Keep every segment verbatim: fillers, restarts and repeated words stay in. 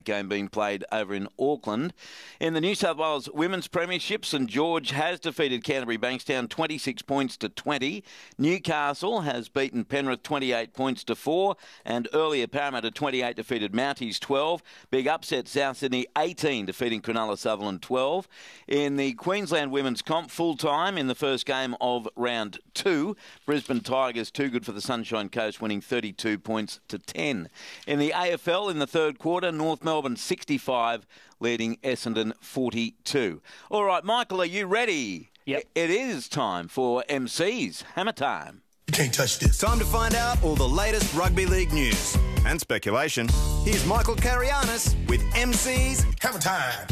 game being played over in Auckland. In the New South Wales Women's Premiership, St George has defeated Canterbury Bankstown twenty-six points to twenty. Newcastle has beaten Penrith twenty-eight points to four, and earlier Parramatta twenty-eight defeated Mounties twelve. Big upset, South Sydney eighteen defeating Cronulla Sutherland twelve. In the Queensland Women's Comp, full time in the first game of round two, Brisbane Tigers too good for the Sunshine Coast, winning thirty-two points to ten. In the A F L in the third quarter, North Melbourne sixty-five, leading Essendon forty-two. All right, Michael, are you ready? Yep. It is time for M C's Hammer Time. You can't touch this. Time to find out all the latest rugby league news and speculation. Here's Michael Carianis with M C's Hammer Time.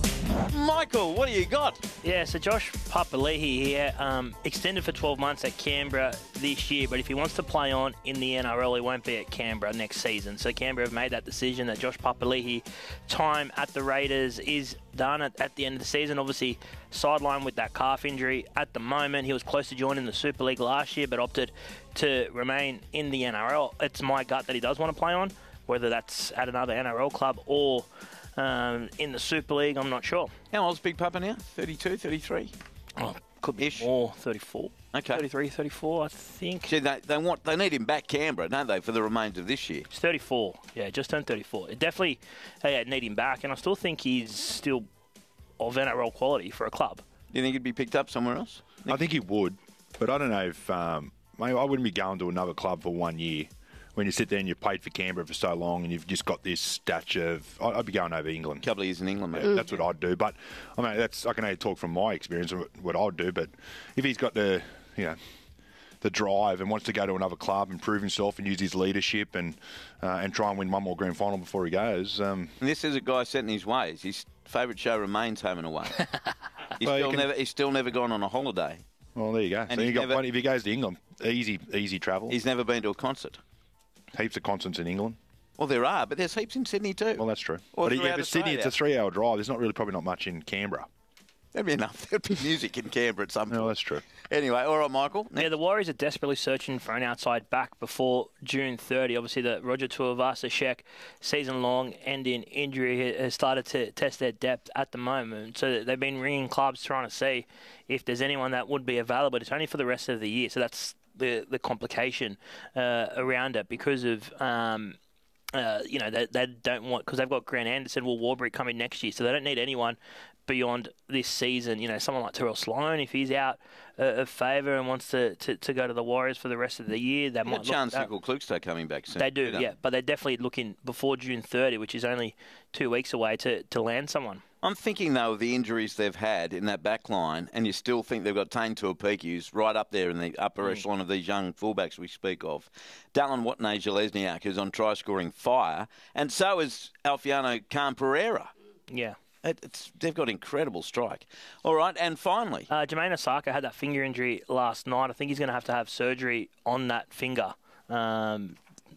Michael, what do you got? Yeah, so Josh Papali'i here, um, extended for twelve months at Canberra this year, but if he wants to play on in the N R L, he won't be at Canberra next season. So Canberra have made that decision that Josh Papali'i time at the Raiders is done at, at the end of the season. Obviously, sidelined with that calf injury at the moment. He was close to joining the Super League last year, but opted to remain in the N R L. It's my gut that he does want to play on, whether that's at another N R L club or Um, in the Super League, I'm not sure. How old's Big Papa now? thirty-two, thirty-three? Oh, could be Ish. more, thirty-four. Okay. thirty-three, thirty-four, I think. See, they, they want they need him back Canberra, don't they, for the remainder of this year? He's thirty-four. Yeah, just turned thirty-four. It definitely hey, need him back, and I still think he's still of N R L quality for a club. Do you think he'd be picked up somewhere else? I think he would, but I don't know if um, maybe I wouldn't be going to another club for one year. When you sit there and you've played for Canberra for so long and you've just got this stature of, I'd be going over England. A couple of years in England, mate. Yeah, that's what I'd do. But I mean, that's I can only talk from my experience of what I'd do. But if he's got the, you know, the drive and wants to go to another club and prove himself and use his leadership and uh, and try and win one more grand final before he goes. Um, And this is a guy set in his ways. His favourite show remains Home and Away. he's, Well, you still can- never, he's still never gone on a holiday. well, there you go. And so you he's got never- plenty, if he goes to England, easy, easy travel. He's never been to a concert. Heaps of concerts in England. Well, there are, but there's heaps in Sydney too. Well, that's true. Or but yeah, throughout but Sydney, it's a Australia. three-hour drive. There's not really probably not much in Canberra. There'd be enough. There'd be music in Canberra at some point. No, that's true. Anyway, all right, Michael. Yeah, the Warriors are desperately searching for an outside back before June thirtieth. Obviously, the Roger Tuivasa-Sheck season-long ending injury has started to test their depth at the moment. So they've been ringing clubs trying to see if there's anyone that would be available. It's only for the rest of the year, so that's the the complication uh, around it because of. Um, Uh, you know, they, they don't want, because they've got Grant Anderson, Will Warbrick coming next year, so they don't need anyone beyond this season. You know, someone like Terrell Sloan, if he's out uh, of favour and wants to, to, to go to the Warriors for the rest of the year, they You've might got look Chance at that. Nickel-Klugstad coming back soon. They do, don't yeah, but they're definitely looking before June thirtieth, which is only two weeks away, to, to land someone. I'm thinking, though, of the injuries they've had in that back line, and you still think they've got Tane Tuapiki, who's right up there in the upper Mm. echelon of these young fullbacks we speak of. Dallin Watney-Jalesniak, who's on try-scoring fire, and so is Alfiano Khan-Pereira. Yeah. It, it's, they've got incredible strike. All right, and finally... Uh, Jermaine Osaka had that finger injury last night. I think he's going to have to have surgery on that finger. Um,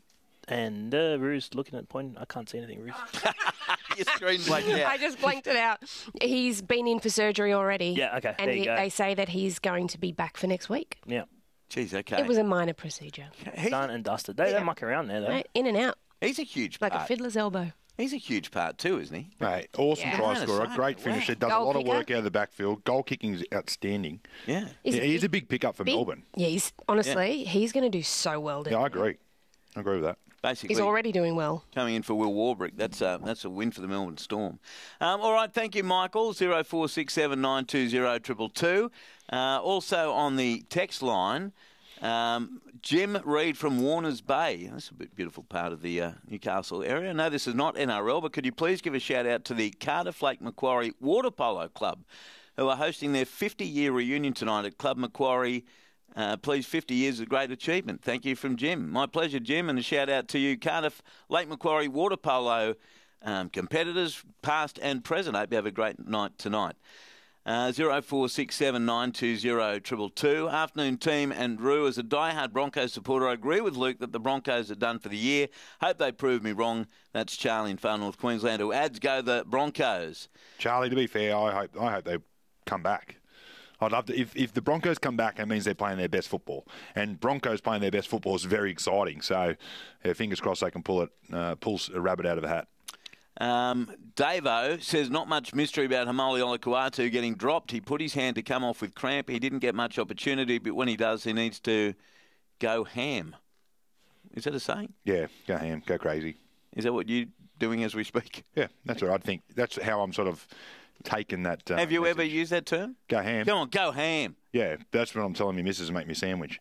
and uh, Rue's looking at pointing. I can't see anything, Ruse. Your screen blanked out. I just blanked it out. He's been in for surgery already. Yeah, okay, And there you he- go. they say that he's going to be back for next week. Yeah. Jeez, okay. It was a minor procedure. He's, Done and dusted. They, Yeah. they muck around there, though. Right? In and out, he's a huge like part. a fiddler's elbow. He's a huge part too, isn't he? Mate, awesome Yeah. try Yeah, scorer, Osaka, great wow. finisher, does Goal a lot of kicker. work out of the backfield. Goal kicking is outstanding. Yeah. He's Yeah, a he's big- a big pickup for big- Melbourne. Yeah, he's, honestly, he's going to do so well. Yeah, I agree. I agree with that. Basically, He's already doing well. coming in for Will Warbrick. That's a, that's a win for the Melbourne Storm. Um, all right, thank you, Michael. zero four six seven nine two zero two two two. Uh, also on the text line, um, Jim Reed from Warners Bay. That's a bit beautiful part of the uh, Newcastle area. No, this is not N R L, but could you please give a shout out to the Cardiff Lake Macquarie Water Polo Club, who are hosting their fifty-year reunion tonight at Club Macquarie. Uh, please, fifty years is a great achievement. Thank you from Jim. My pleasure, Jim, and a shout out to you, Cardiff Lake Macquarie Water Polo um, competitors, past and present. I hope you have a great night tonight. Uh, zero four six seven nine two zero two two two. Afternoon team and Rue, as a diehard Broncos supporter, I agree with Luke that the Broncos are done for the year. Hope they prove me wrong. That's Charlie in Far North Queensland, who adds go the Broncos. Charlie, to be fair, I hope I hope they come back. I'd love to. If, if the Broncos come back, it means they're playing their best football. And Broncos playing their best football is very exciting. So, yeah, fingers crossed they can pull it, uh, pull a rabbit out of a hat. Um, Davo says not much mystery about Hamali Olakuatu getting dropped. He put his hand to come off with cramp. He didn't get much opportunity, but when he does, he needs to go ham. Is that a saying? Yeah, go ham, go crazy. Is that what you're doing as we speak? Yeah, that's what I think. That's how I'm sort of taking that. Uh, Have you message. ever used that term? Go ham. Come on, go ham. Yeah, that's when I'm telling my missus to make me a sandwich.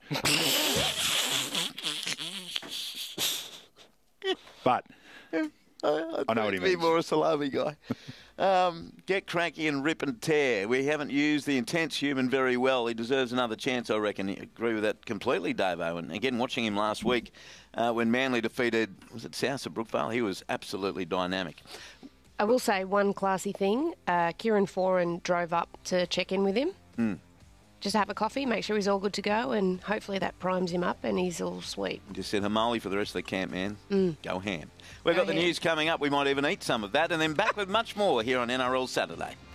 But I, I, I know what he be means. more a salami guy. um, get cranky and rip and tear. We haven't used the intense human very well. He deserves another chance, I reckon. I agree with that completely, Davo. And again, watching him last week uh, when Manly defeated, was it South of Brookvale? He was absolutely dynamic. I will say one classy thing. Uh, Kieran Foran drove up to check in with him. Mm. Just have a coffee, make sure he's all good to go, and hopefully that primes him up and he's all sweet. Just said Hamali for the rest of the camp, man. Mm. Go ham. We've Go got the ham. news coming up. We might even eat some of that. And then back with much more here on N R L Saturday.